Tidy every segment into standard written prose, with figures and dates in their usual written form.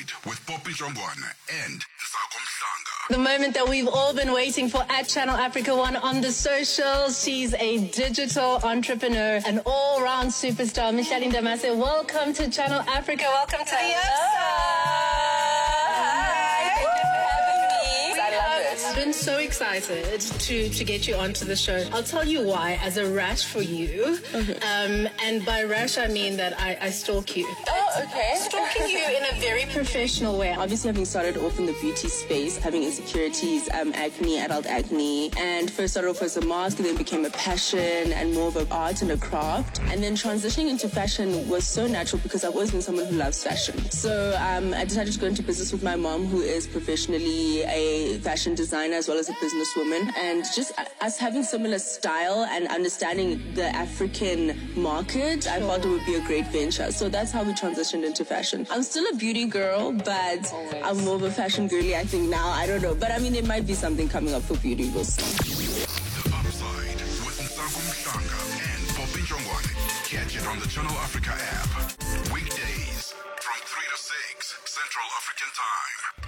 Upside with Poppy Jongwana and Nsako Mhlanga. The moment that we've all been waiting for at Channel Africa One on the socials. She's a digital entrepreneur, an all-round superstar. Micheline Damase, welcome to Channel Africa. Welcome to the Upside. I've been so excited to get you onto the show. I'll tell you why, as a rash for you. And by rash, I mean that I stalk you. Oh, okay. Stalking you in a very professional way. Obviously, having started off in the beauty space, having insecurities, acne, adult acne, and first started off as a mask, then became a passion and more of an art and a craft. And then transitioning into fashion was so natural because I've always been someone who loves fashion. So I decided to go into business with my mom, who is professionally a fashion designer as well as a businesswoman, and just us having similar style and understanding the African market, I felt it would be a great venture. So that's how we transitioned into fashion. I'm still a beauty girl, but I'm more of a fashion girly, I think now. I don't know. But I mean, there might be something coming up for beauty. We'll see. The Upside with Nsako Mhlanga and Poppy Jongwana. Catch it on the Channel Africa app. Weekdays from 3 to 6 Central African Time.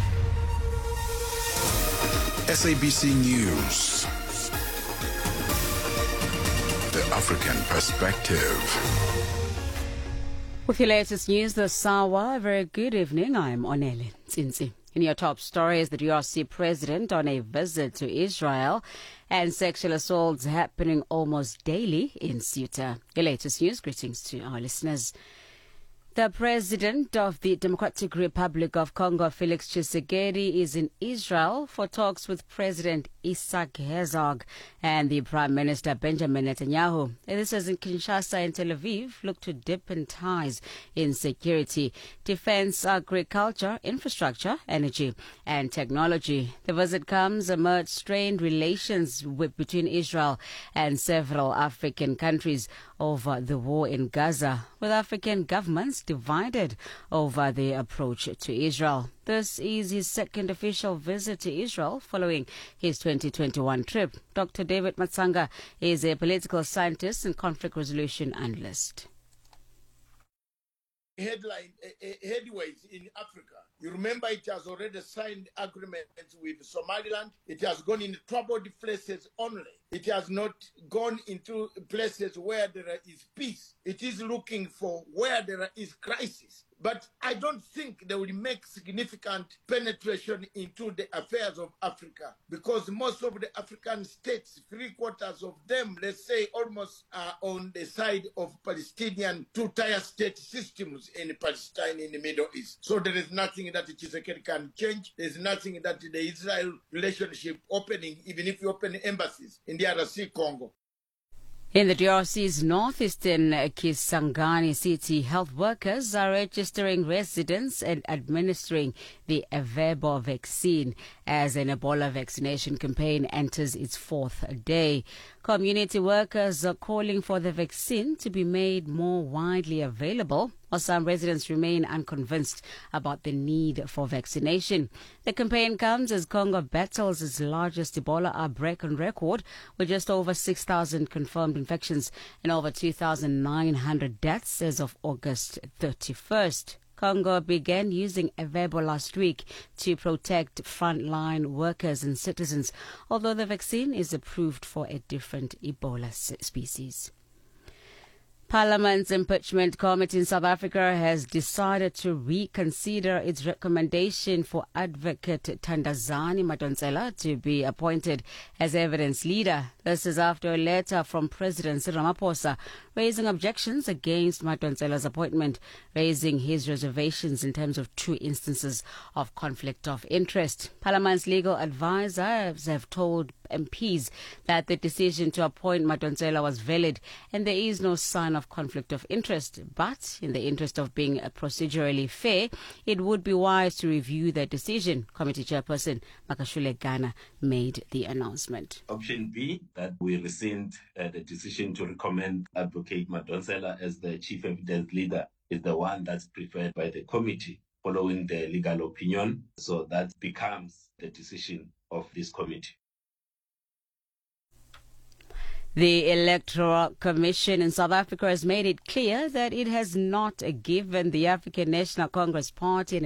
SABC News. The African Perspective. With your latest news this hour, a very good evening. I'm Onele Tsinsi. In your top story is the DRC president on a visit to Israel and sexual assaults happening almost daily in Ceuta. Your latest news, greetings to our listeners. The president of the Democratic Republic of Congo, Felix Tshisekedi, is in Israel for talks with President Isaac Herzog and the Prime Minister Benjamin Netanyahu. This as in Kinshasa and Tel Aviv look to deepen ties in security, defense, agriculture, infrastructure, energy, and technology. The visit comes amid strained relations between Israel and several African countries over the war in Gaza, with African governments divided over their approach to Israel. This is his second official visit to Israel following his 2021 trip. Dr. David Matsanga is a political scientist and conflict resolution analyst. Headways in Africa. You remember it has already signed agreements with Somaliland. It has gone in troubled places only. It has not gone into places where there is peace. It is looking for where there is crisis. But I don't think they will make significant penetration into the affairs of Africa because most of the African states, 3/4 of them, let's say almost are on the side of Palestinian two-tier state systems in Palestine in the Middle East. So there is nothing that Tshisekedi can change. There is nothing that the Israel relationship opening, even if you open embassies in the DRC Congo. In the DRC's northeastern Kisangani city, health workers are registering residents and administering the Avebo vaccine as an Ebola vaccination campaign enters its fourth day. Community workers are calling for the vaccine to be made more widely available, while some residents remain unconvinced about the need for vaccination. The campaign comes as Congo battles its largest Ebola outbreak on record, with just over 6,000 confirmed infections and over 2,900 deaths as of August 31st. Congo began using Avebo last week to protect frontline workers and citizens, although the vaccine is approved for a different Ebola species. Parliament's impeachment committee in South Africa has decided to reconsider its recommendation for Advocate Thandazani Madonsela to be appointed as evidence leader. This is after a letter from President Cyril Ramaphosa raising objections against Madonsela's appointment, raising his reservations in terms of 2 instances of conflict of interest. Parliament's legal advisors have told MPs that the decision to appoint Madonsela was valid and there is no sign of conflict of interest. But in the interest of being procedurally fair, it would be wise to review the decision. Committee Chairperson Makashule Ghana made the announcement. Option B, that we rescind the decision to recommend Advocate Madonsela as the chief evidence leader, is the one that's preferred by the committee following the legal opinion. So that becomes the decision of this committee. The Electoral Commission in South Africa has made it clear that it has not given the African National Congress Party an